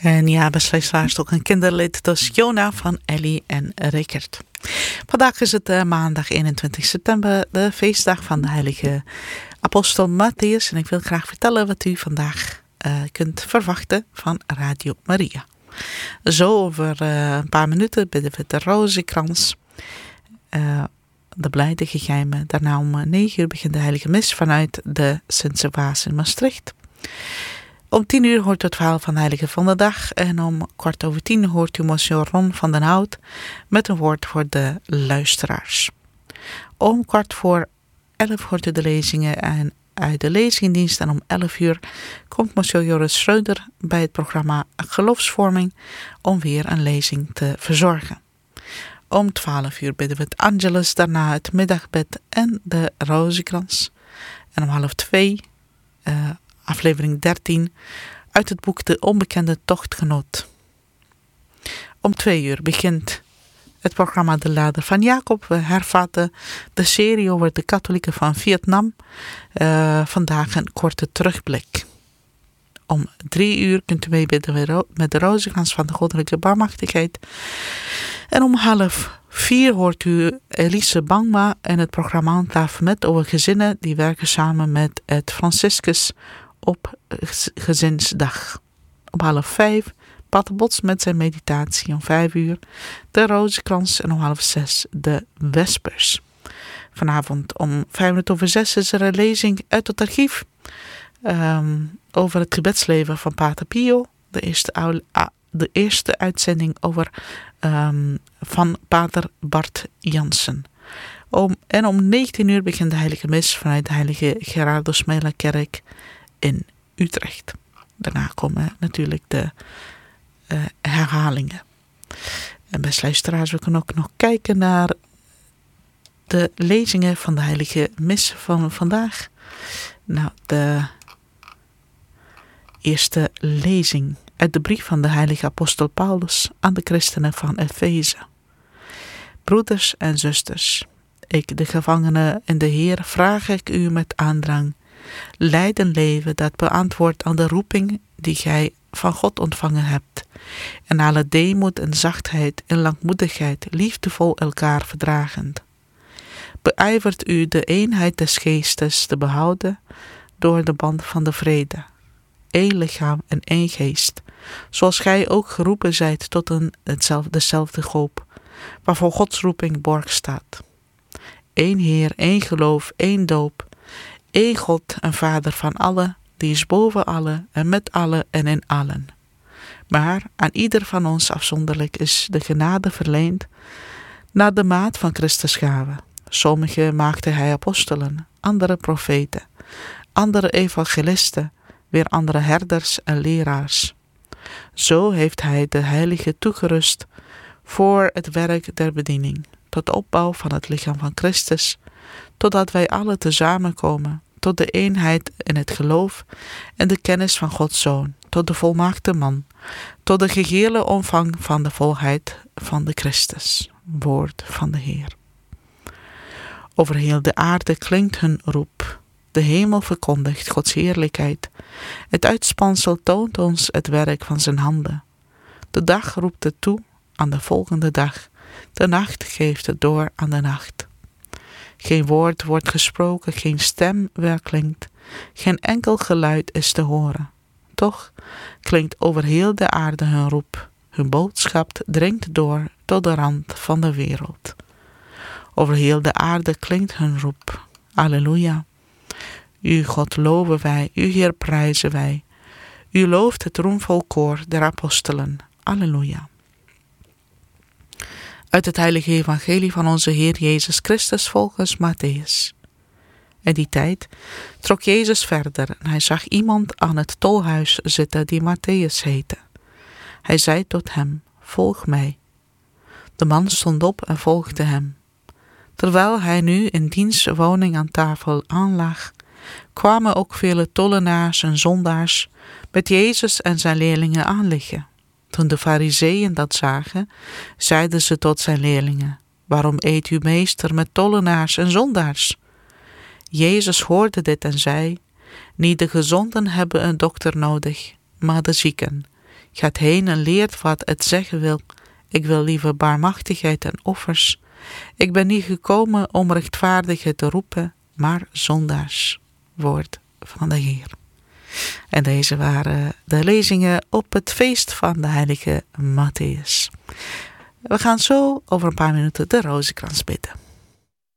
En ja, beste luisteraars, ook een kinderlied. Dat is Jona van Ellie en Rickert. Vandaag is het maandag 21 september, de feestdag van de heilige apostel Matthäus. En ik wil graag vertellen wat u vandaag kunt verwachten van Radio Maria. Zo over een paar minuten bidden we de rozenkrans, de blijde geheimen. Daarna om 9 uur begint de heilige mis vanuit de Sint-Servaas in Maastricht. Om 10 uur hoort u het verhaal van de heilige van de dag. En om 9:15 hoort u monsieur Ron van den Hout met een woord voor de luisteraars. Om 11:15 hoort u de lezingen en uit de lezingendienst. En om 11 uur komt monsieur Joris Schreuder bij het programma Geloofsvorming om weer een lezing te verzorgen. Om 12 uur bidden we het Angelus, daarna het middaggebed en de rozenkrans. En om 1:30 aflevering 13 uit het boek De Onbekende Tochtgenoot. Om 2 uur begint het programma De Lader van Jacob. We hervatten de serie over de katholieken van Vietnam. Vandaag een korte terugblik. Om 3 uur kunt u meebidden met de rozenkrans van de goddelijke barmhartigheid. En om 3:30 hoort u Elise Bangma en het programma aan tafel met over gezinnen die werken samen met het Franciscus op gezinsdag. Om 4:30 Pater Bots met zijn meditatie. Om 5 uur de rozenkrans en om 5:30 de vespers. Vanavond om 5:05 is er een lezing uit het archief over het gebedsleven van Pater Pio. De eerste uitzending over van Pater Bart Jansen. Om 19 uur begint de heilige mis vanuit de heilige Gerardus Mela kerk in Utrecht. Daarna komen natuurlijk de herhalingen. En beste luisteraars, we kunnen ook nog kijken naar de lezingen van de heilige mis van vandaag. Nou, de eerste lezing uit de brief van de heilige apostel Paulus aan de christenen van Efeze. Broeders en zusters, ik, de gevangene in de Heer, vraag ik u met aandrang: leid een leven dat beantwoordt aan de roeping die gij van God ontvangen hebt, en alle deemoed en zachtheid en langmoedigheid liefdevol elkaar verdragend. Beijvert u de eenheid des geestes te behouden door de band van de vrede. Eén lichaam en één geest, zoals gij ook geroepen zijt tot dezelfde hoop, waarvoor Gods roeping borg staat. Eén Heer, één geloof, één doop, één God en Vader van allen, die is boven allen en met allen en in allen. Maar aan ieder van ons afzonderlijk is de genade verleend naar de maat van Christus gave. Sommigen maakte hij apostelen, andere profeten, andere evangelisten, weer andere herders en leraars. Zo heeft hij de heilige toegerust voor het werk der bediening, tot opbouw van het lichaam van Christus, totdat wij alle tezamen komen tot de eenheid in het geloof en de kennis van Gods Zoon, tot de volmaakte man, tot de gehele omvang van de volheid van de Christus. Woord van de Heer. Over heel de aarde klinkt hun roep. De hemel verkondigt Gods heerlijkheid. Het uitspansel toont ons het werk van zijn handen. De dag roept het toe aan de volgende dag. De nacht geeft het door aan de nacht. Geen woord wordt gesproken, geen stem weerklinkt, geen enkel geluid is te horen. Toch klinkt over heel de aarde hun roep. Hun boodschap dringt door tot de rand van de wereld. Over heel de aarde klinkt hun roep. Alleluia. U God loven wij, u Heer prijzen wij. U looft het roemvol koor der apostelen. Alleluia. Uit het heilige evangelie van onze Heer Jezus Christus volgens Matthäus. In die tijd trok Jezus verder en hij zag iemand aan het tolhuis zitten die Matthäus heette. Hij zei tot hem: volg mij. De man stond op en volgde hem. Terwijl hij nu in diens woning aan tafel aanlag, kwamen ook vele tollenaars en zondaars met Jezus en zijn leerlingen aanliggen. Toen de Farizeeën dat zagen, zeiden ze tot zijn leerlingen: waarom eet uw meester met tollenaars en zondaars? Jezus hoorde dit en zei: niet de gezonden hebben een dokter nodig, maar de zieken. Gaat heen en leert wat het zeggen wil. Ik wil liever barmachtigheid en offers. Ik ben niet gekomen om rechtvaardigen te roepen, maar zondaars. Woord van de Heer. En deze waren de lezingen op het feest van de heilige Matthäus. We gaan zo over een paar minuten de Rozenkrans bidden.